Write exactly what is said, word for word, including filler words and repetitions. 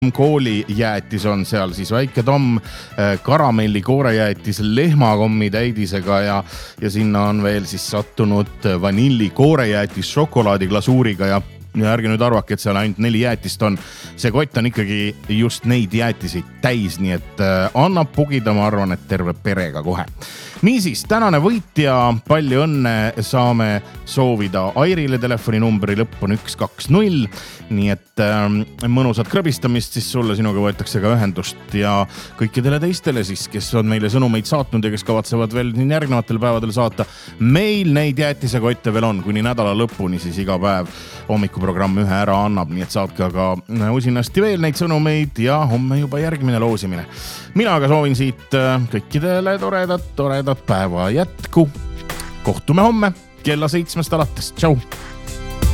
koolijäätis on seal siis väike Tom karamelli koorejäätis lehmakommi täidisega ja, ja sinna on veel siis sattunud vanilli koorejäätis šokolaadiglasuuriga ja, ja ärge nüüd arvake, et seal ainult neli jäätist on. See kott on ikkagi just neid jäätiseid täis, nii et annab pugida, ma arvan, et terve perega kohe. Niisiis, tänane võitja, palju õnne saame soovida Airile, telefoninumbri lõpp on üks kaks null, nii et äh, mõnusat krõbistamist siis sulle, sinuga võetakse ka ühendust ja kõikidele teistele siis, kes on meile sõnumeid saatnud ja kes kavatsevad veel nii järgnevatel päevadel saata. Meil neid jäätisekotte veel on kuni nädala lõpuni, siis iga päev hommikuprogramm ühe ära annab, nii et saatke aga usinasti veel neid sõnumeid ja homme juba järgmine loosimine. Mina aga soovin siit kõikidele toredat, toredat päeva jätku. Kohtume homme kella seitsmest alates. Tšau!